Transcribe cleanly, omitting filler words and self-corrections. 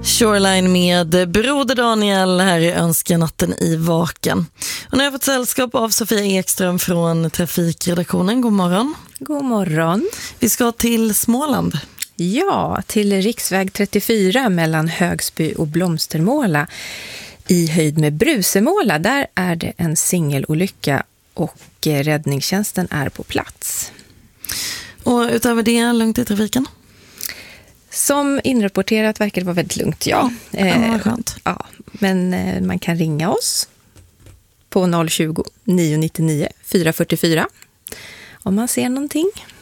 Shoreline med Broder Daniel här i Önskenatten i Vaken. Och nu har jag fått sällskap av Sofia Ekström från Trafikredaktionen. God morgon. God morgon. Vi ska till Småland. Ja, till riksväg 34 mellan Högsby och Blomstermåla i höjd med Brusemåla. Där är det en singelolycka och räddningstjänsten är på plats. Och utöver det, lugnt i trafiken? Som inrapporterat verkar det vara väldigt lugnt, ja. Vad skönt. Ja, men man kan ringa oss på 020 999 444 om man ser någonting.